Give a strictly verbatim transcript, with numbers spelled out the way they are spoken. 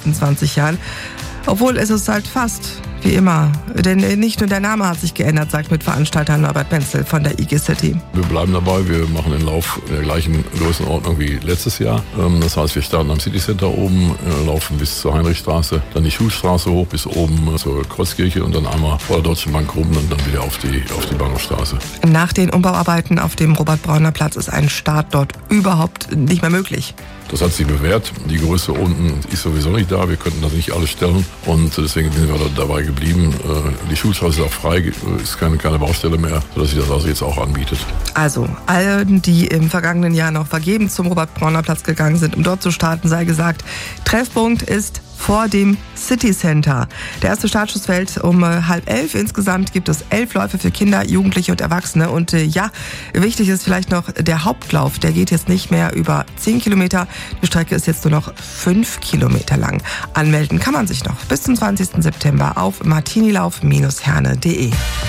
letzten zwanzig Jahren. Obwohl es ist halt fast wie immer. Denn nicht nur der Name hat sich geändert, sagt Mitveranstalter Norbert Menzel von der I G City. Wir bleiben dabei, wir machen den Lauf in der gleichen Größenordnung wie letztes Jahr. Das heißt, wir starten am City Center oben, laufen bis zur Heinrichstraße, dann die Schulstraße hoch bis oben zur Kreuzkirche und dann einmal vor der Deutschen Bank rum und dann wieder auf die, auf die Bahnhofstraße. Nach den Umbauarbeiten auf dem Robert-Brauner-Platz ist ein Start dort überhaupt nicht mehr möglich. Das hat sich bewährt. Die Größe unten ist sowieso nicht da. Wir könnten das nicht alles stellen und deswegen sind wir dabei geblieben. Die Schulstraße ist auch frei, ist keine, keine Baustelle mehr, sodass sich das also jetzt auch anbietet. Also, allen, die im vergangenen Jahr noch vergebens zum Robert-Brauner-Platz gegangen sind, um dort zu starten, sei gesagt, Treffpunkt ist vor dem City Center. Der erste Startschuss fällt um halb elf. Insgesamt gibt es elf Läufe für Kinder, Jugendliche und Erwachsene. Und äh, ja, wichtig ist vielleicht noch der Hauptlauf. Der geht jetzt nicht mehr über zehn Kilometer. Die Strecke ist jetzt nur noch fünf Kilometer lang. Anmelden kann man sich noch bis zum zwanzigsten September auf martinilauf Bindestrich herne punkt de.